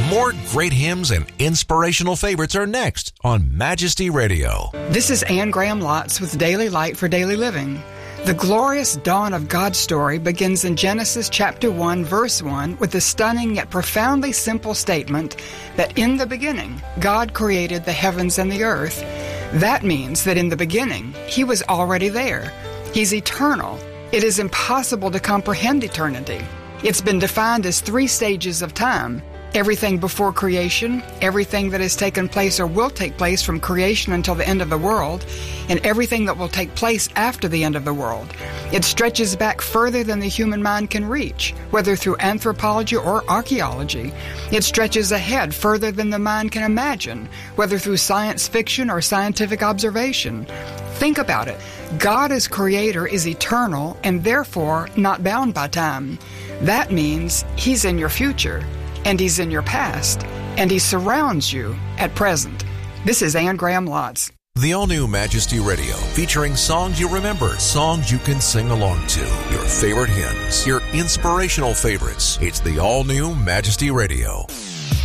More great hymns and inspirational favorites are next on Majesty Radio. This is Anne Graham Lotz with Daily Light for Daily Living. The glorious dawn of God's story begins in Genesis chapter 1, verse 1, with the stunning yet profoundly simple statement that in the beginning, God created the heavens and the earth. That means that in the beginning, He was already there. He's eternal. It is impossible to comprehend eternity. It's been defined as 3 stages of time. Everything before creation, everything that has taken place or will take place from creation until the end of the world, and everything that will take place after the end of the world. It stretches back further than the human mind can reach, whether through anthropology or archaeology. It stretches ahead further than the mind can imagine, whether through science fiction or scientific observation. Think about it. God as creator is eternal and therefore not bound by time. That means He's in your future, and He's in your past, and He surrounds you at present. This is Anne Graham Lotz. The all-new Majesty Radio, featuring songs you remember, songs you can sing along to, your favorite hymns, your inspirational favorites. It's the all-new Majesty Radio.